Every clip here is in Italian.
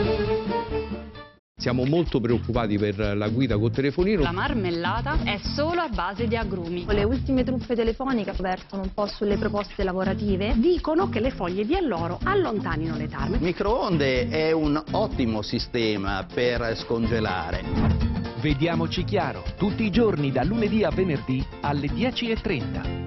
Siamo molto preoccupati per la guida col telefonino. La marmellata è solo a base di agrumi. Le ultime truffe telefoniche vertono un po' sulle proposte lavorative. Dicono che le foglie di alloro allontanino le tarme. Il microonde è un ottimo sistema per scongelare. Vediamoci chiaro, tutti i giorni da lunedì a venerdì alle 10:30.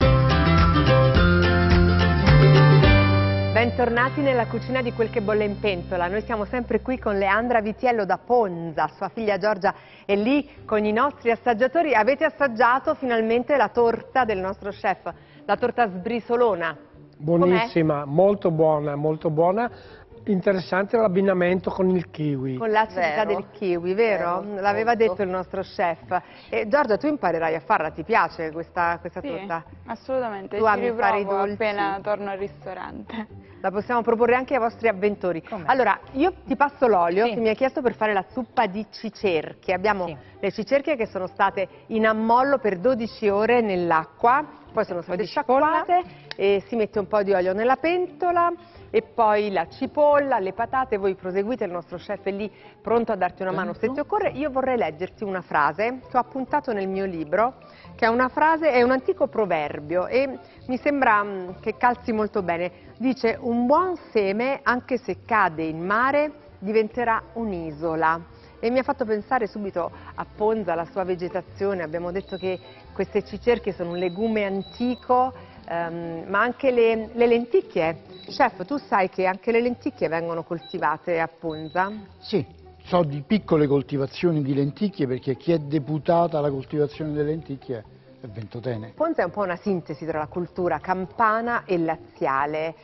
Bentornati nella cucina di Quel che bolle in pentola. Noi siamo sempre qui con Leandra Vitiello da Ponza, sua figlia Giorgia è lì con i nostri assaggiatori. Avete assaggiato finalmente la torta del nostro chef, la torta sbrisolona. Buonissima, molto buona, molto buona. Interessante l'abbinamento con il kiwi. Con l'acidità del kiwi, vero? L'aveva detto il nostro chef. E Giorgia, tu imparerai a farla, ti piace questa torta? Assolutamente, tu ci ami fare i riprovo dolci? appena torno al ristorante. La possiamo proporre anche ai vostri avventori. Allora, io ti passo l'olio che mi hai chiesto per fare la zuppa di cicerchie. Abbiamo le cicerchie che sono state in ammollo per 12 ore nell'acqua, poi sono state sciacquate e si mette un po' di olio nella pentola e poi la cipolla, le patate. Voi proseguite, il nostro chef è lì pronto a darti una mano se ti occorre. Io vorrei leggerti una frase che ho appuntato nel mio libro, che è una frase, è un antico proverbio e mi sembra che calzi molto bene. Dice: un buon seme, anche se cade in mare, diventerà un'isola. E mi ha fatto pensare subito a Ponza, alla sua vegetazione. Abbiamo detto che queste cicerchie sono un legume antico, ma anche le lenticchie. Chef, tu sai che anche le lenticchie vengono coltivate a Ponza? Sì, so di piccole coltivazioni di lenticchie, perché chi è deputata alla coltivazione delle lenticchie è Ventotene. Ponza è un po' una sintesi tra la cultura campana e laziale,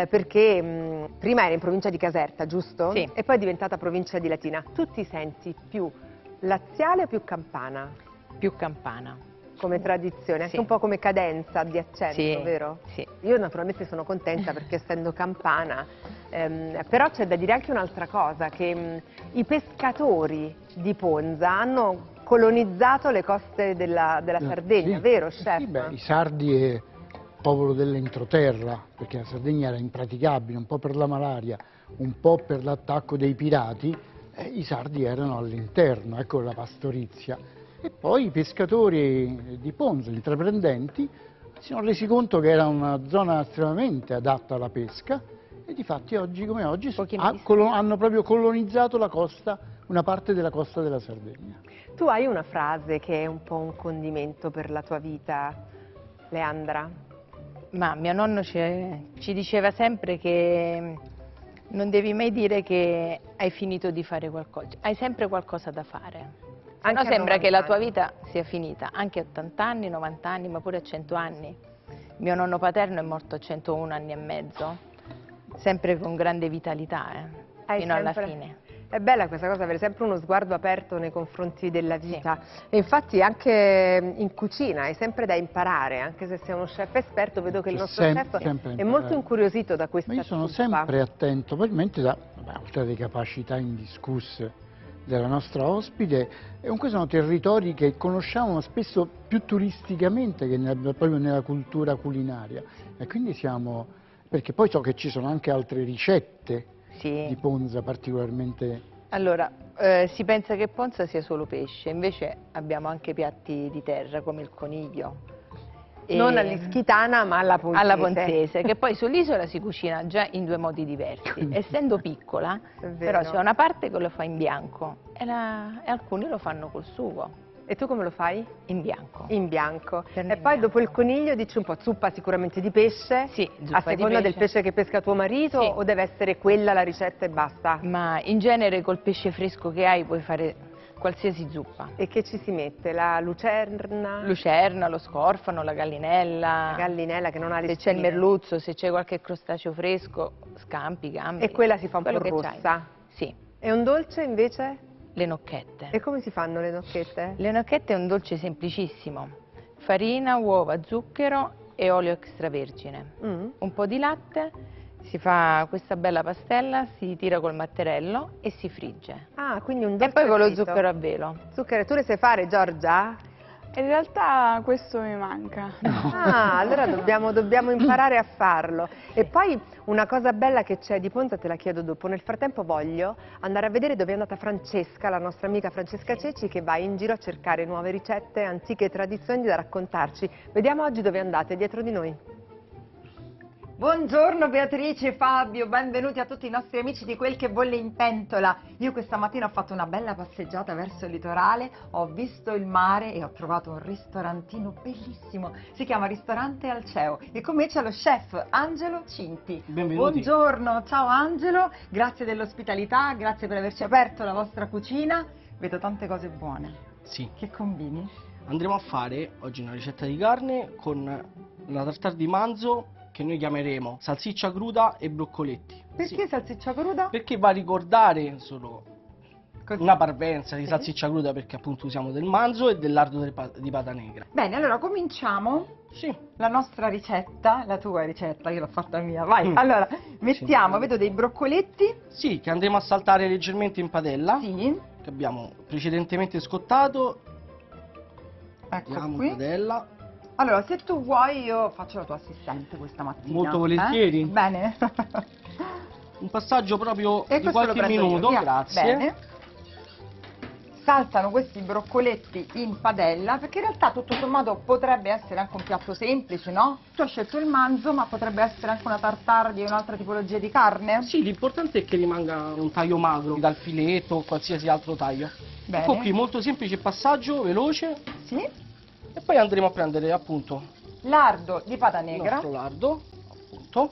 perché prima era in provincia di Caserta, giusto? Sì. E poi è diventata provincia di Latina. Tu ti senti più laziale o più campana? Più campana. Come tradizione, anche un po' come cadenza di accento, vero? Sì. Io naturalmente sono contenta perché essendo campana, però c'è da dire anche un'altra cosa, che i pescatori di Ponza hanno colonizzato le coste della Sardegna, vero chef? Sì, beh, i sardi è popolo dell'entroterra, perché la Sardegna era impraticabile, un po' per la malaria, un po' per l'attacco dei pirati, i sardi erano all'interno, ecco la pastorizia. E poi i pescatori di Ponza, intraprendenti, si sono resi conto che era una zona estremamente adatta alla pesca e difatti oggi come oggi hanno proprio colonizzato la costa, una parte della costa della Sardegna. Tu hai una frase che è un po' un condimento per la tua vita, Leandra? Ma mio nonno ci diceva sempre che non devi mai dire che hai finito di fare qualcosa, hai sempre qualcosa da fare. No, sembra che la tua vita sia finita, anche a 80 anni, 90 anni, ma pure a 100 anni. Mio nonno paterno è morto a 101 anni e mezzo, sempre con grande vitalità, fino alla fine. È bella questa cosa, avere sempre uno sguardo aperto nei confronti della vita. E infatti anche in cucina hai sempre da imparare, anche se sei uno chef esperto, vedo che il nostro chef è molto incuriosito da questa Ma io sono sempre attento, probabilmente oltre alle capacità indiscusse della nostra ospite, e comunque sono territori che conosciamo spesso più turisticamente che proprio nella cultura culinaria, e quindi perché poi so che ci sono anche altre ricette di Ponza particolarmente. Allora, si pensa che Ponza sia solo pesce, invece abbiamo anche piatti di terra come il coniglio. Non all'ischitana ma alla ponzese. Alla ponzese, che poi sull'isola si cucina già in due modi diversi. Essendo piccola, però c'è una parte che lo fa in bianco e alcuni lo fanno col sugo. E tu come lo fai? In bianco. In bianco. E poi dopo il coniglio dici un po' zuppa sicuramente di pesce? Sì, a seconda del pesce che pesca tuo marito, o deve essere quella la ricetta e basta? Ma in genere col pesce fresco che hai puoi fare qualsiasi zuppa. E che ci si mette? La lucerna? Lucerna, lo scorfano, la gallinella. La gallinella che non ha le spine. Se c'è il merluzzo, se c'è qualche crostaceo fresco, scampi, gamberi. E quella si fa un po' rossa? Sì. E un dolce invece? Le nocchette. E come si fanno le nocchette? Le nocchette è un dolce semplicissimo. Farina, uova, zucchero e olio extravergine. Un po' di latte. Si fa questa bella pastella, si tira col matterello e si frigge. Ah, quindi un dolce e poi con lo frito. zucchero a velo. Zucchero, tu le sai fare, Giorgia? In realtà questo mi manca. Ah, allora dobbiamo imparare a farlo. E poi una cosa bella che c'è di Ponza te la chiedo dopo. Nel frattempo voglio andare a vedere dove è andata Francesca, la nostra amica Francesca Ceci, che va in giro a cercare nuove ricette, antiche tradizioni da raccontarci. Vediamo oggi dove andate, dietro di noi. Buongiorno Beatrice e Fabio, benvenuti a tutti i nostri amici di Quel che bolle in pentola. Io questa mattina ho fatto una bella passeggiata verso il litorale, ho visto il mare e ho trovato un ristorantino bellissimo. Si chiama Ristorante Alceo e con me c'è lo chef Angelo Cinti. Benvenuti. Buongiorno, ciao Angelo, grazie dell'ospitalità, grazie per averci aperto la vostra cucina. Vedo tante cose buone. Sì. Che combini? Andremo a fare oggi una ricetta di carne con una tartare di manzo che noi chiameremo salsiccia cruda e broccoletti. Perché salsiccia cruda? Perché va a ricordare solo una parvenza di salsiccia cruda, perché appunto usiamo del manzo e del lardo di pata negra. Bene, allora cominciamo. Sì. La nostra ricetta, la tua ricetta, io l'ho fatta mia. Vai, allora, mettiamo, vedo dei broccoletti. Sì, che andremo a saltare leggermente in padella. Sì. Che abbiamo precedentemente scottato. Ecco in qui. padella. Allora, se tu vuoi io faccio la tua assistente questa mattina. Molto volentieri. Bene. Un passaggio proprio E di questo lo qualche prendo minuto, io, via. grazie. Bene. Saltano questi broccoletti in padella, perché in realtà tutto sommato potrebbe essere anche un piatto semplice, no? Tu hai scelto il manzo, ma potrebbe essere anche una tartare di un'altra tipologia di carne? Sì, l'importante è che rimanga un taglio magro, dal filetto o qualsiasi altro taglio. Bene. Ecco qui, molto semplice passaggio, veloce. Sì. E poi andremo a prendere appunto lardo di pata il negra. nostro lardo, appunto.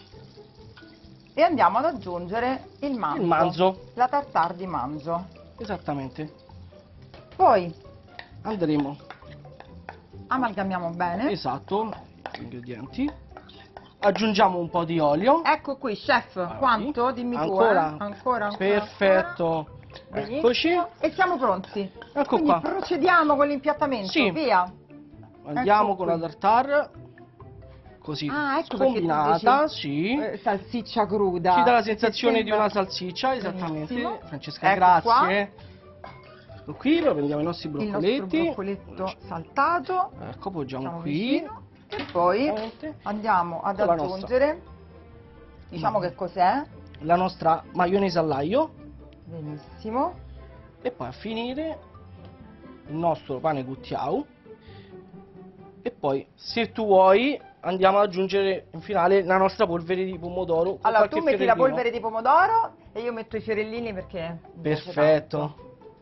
E andiamo ad aggiungere il manzo. Il manzo. La tartare di manzo. Esattamente. Poi andremo. Amalgamiamo bene. Esatto, gli ingredienti. Aggiungiamo un po' di olio. Ecco qui, chef, quanto? Dimmi ancora. tu, Ancora. Perfetto. Eccoci. E siamo pronti. Ecco Quindi qua. procediamo con l'impiattamento. Sì. Via. Andiamo Ecco con qui. la tartare. Così ecco combinata, sì. Salsiccia cruda. Ci dà la sensazione di una salsiccia, esattamente. Benissimo. Francesca, Ecco grazie. Ecco qui, lo prendiamo i nostri broccoletti. Il nostro broccoletto saltato. Ecco, poggiamo Mettiamo qui. vicino. E poi andiamo ad la aggiungere, diciamo che cos'è? La nostra maionese all'aglio. Benissimo. E poi a finire il nostro pane guttiau. E poi, se tu vuoi, andiamo ad aggiungere in finale la nostra polvere di pomodoro. Con Allora, tu qualche metti la fiorellino. polvere di pomodoro e io metto i fiorellini perché... mi piace Perfetto.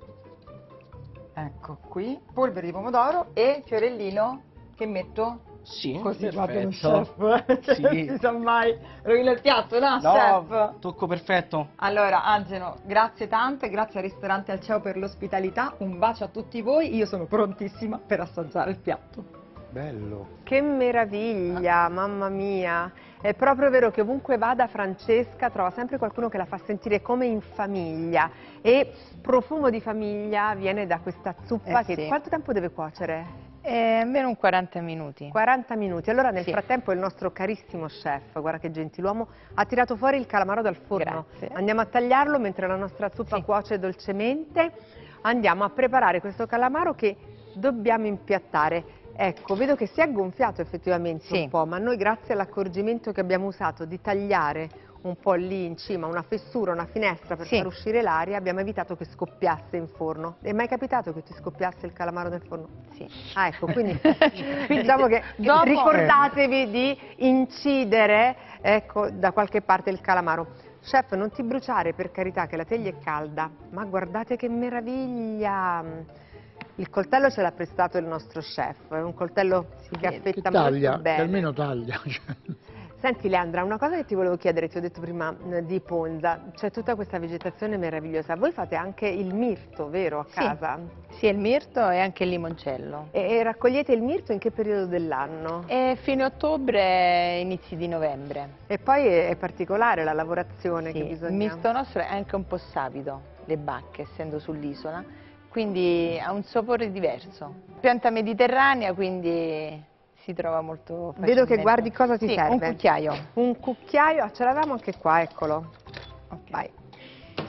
tanto. Ecco qui, polvere di pomodoro e fiorellino che metto... Sì, così proprio lo perfetto. chef. Sì. Non si sa mai. Rovina il piatto, no, No, chef? tocco perfetto. Allora, Angelo, grazie tante, grazie al ristorante Alceo per l'ospitalità, un bacio a tutti voi, io sono prontissima per assaggiare il piatto. Bello. Che meraviglia, mamma mia. È proprio vero che ovunque vada Francesca trova sempre qualcuno che la fa sentire come in famiglia. E profumo di famiglia viene da questa zuppa che sì. quanto tempo deve cuocere? Almeno un 40 minuti. 40 minuti. Allora nel Sì. frattempo il nostro carissimo chef, guarda che gentiluomo, ha tirato fuori il calamaro dal forno. Grazie. Andiamo a tagliarlo mentre la nostra zuppa cuoce dolcemente. Andiamo a preparare questo calamaro che dobbiamo impiattare. Ecco, vedo che si è gonfiato effettivamente un po', ma noi grazie all'accorgimento che abbiamo usato di tagliare un po' lì in cima una fessura, una finestra per far uscire l'aria, abbiamo evitato che scoppiasse in forno. È mai capitato che ti scoppiasse il calamaro nel forno? Sì. Ah, ecco, quindi diciamo che Dopo- ricordatevi di incidere, ecco, da qualche parte il calamaro. Chef, non ti bruciare, per carità, che la teglia è calda, ma guardate che meraviglia! Il coltello ce l'ha prestato il nostro chef, è un coltello che affetta taglia, molto bene. che almeno taglia. Senti Leandra, una cosa che ti volevo chiedere, ti ho detto prima di Ponza, c'è tutta questa vegetazione meravigliosa, voi fate anche il mirto, vero, a casa? Sì, il mirto e anche il limoncello. E raccogliete il mirto in che periodo dell'anno? Fine ottobre, inizi di novembre. E poi è particolare la lavorazione che Il bisogna... mirto nostro è anche un po' sapido, le bacche, essendo sull'isola, quindi ha un sapore diverso. Pianta mediterranea, quindi si trova molto facilmente. Vedo che guardi cosa ti serve. Un cucchiaio. Un cucchiaio, ce l'avevamo anche qua, eccolo. Vai.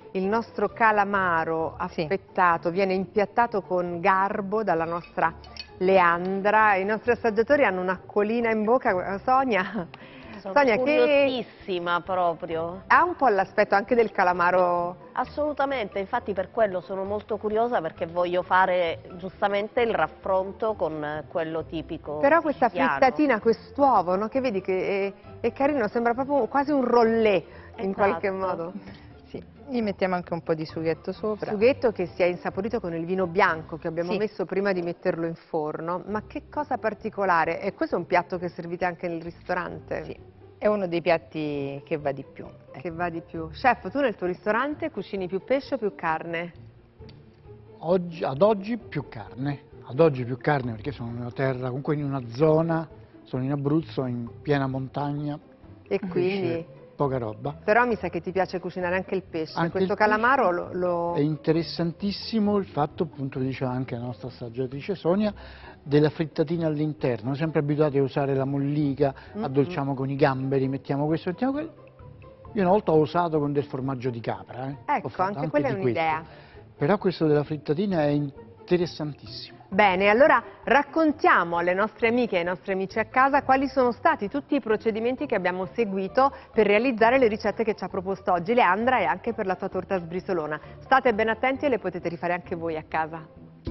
il nostro calamaro affettato viene impiattato con garbo dalla nostra Leandra. I nostri assaggiatori hanno un'acquolina in bocca. Sonia, Sono curiosissima proprio. Ha un po' l'aspetto anche del calamaro. Assolutamente, infatti per quello sono molto curiosa, perché voglio fare giustamente il raffronto con quello tipico Però questa siciliano. frittatina, quest'uovo, no, che vedi che è carino, sembra proprio quasi un rollé in qualche modo. Sì, gli mettiamo anche un po' di sughetto sopra. Sughetto che si è insaporito con il vino bianco che abbiamo messo prima di metterlo in forno. Ma che cosa particolare? E questo è un piatto che servite anche nel ristorante? Sì. È uno dei piatti che va di più. Che va di più. Chef, tu nel tuo ristorante cucini più pesce o più carne? Ad oggi più carne. Ad oggi più carne perché sono in una terra, comunque in una zona, sono in Abruzzo, in piena montagna. E quindi? Poca roba. Però mi sa che ti piace cucinare anche il pesce. Anche Questo il pesce calamaro lo... È interessantissimo il fatto, appunto, diceva anche la nostra assaggiatrice Sonia, della frittatina all'interno. Siamo sempre abituati a usare la mollica, addolciamo con i gamberi, mettiamo questo, mettiamo quello. Io una volta ho usato con del formaggio di capra. Ecco, anche quella è un'idea. Però questo della frittatina è interessantissimo. Bene, allora raccontiamo alle nostre amiche e ai nostri amici a casa quali sono stati tutti i procedimenti che abbiamo seguito per realizzare le ricette che ci ha proposto oggi Leandra e anche per la tua torta sbrisolona. State ben attenti e le potete rifare anche voi a casa.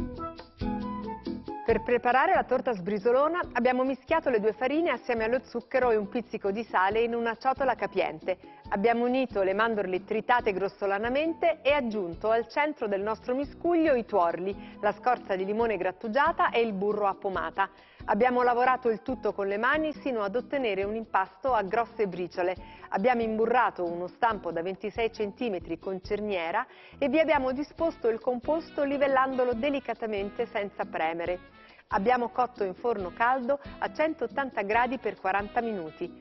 Per preparare la torta sbrisolona abbiamo mischiato le 2 farine assieme allo zucchero e un pizzico di sale in una ciotola capiente. Abbiamo unito le mandorle tritate grossolanamente e aggiunto al centro del nostro miscuglio i tuorli, la scorza di limone grattugiata e il burro a pomata. Abbiamo lavorato il tutto con le mani sino ad ottenere un impasto a grosse briciole. Abbiamo imburrato uno stampo da 26 cm con cerniera e vi abbiamo disposto il composto livellandolo delicatamente senza premere. Abbiamo cotto in forno caldo a 180 gradi per 40 minuti.